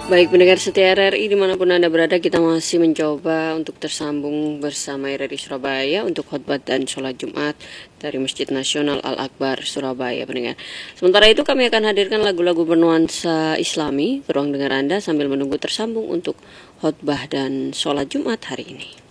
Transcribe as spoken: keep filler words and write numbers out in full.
Baik pendengar setia R R I dimanapun Anda berada, kita masih mencoba untuk tersambung bersama R R I Surabaya untuk khotbah dan sholat Jumat dari Masjid Nasional Al-Akbar Surabaya pendengar. Sementara itu kami akan hadirkan lagu-lagu bernuansa Islami ke ruang dengar Anda sambil menunggu tersambung untuk khotbah dan sholat Jumat hari ini.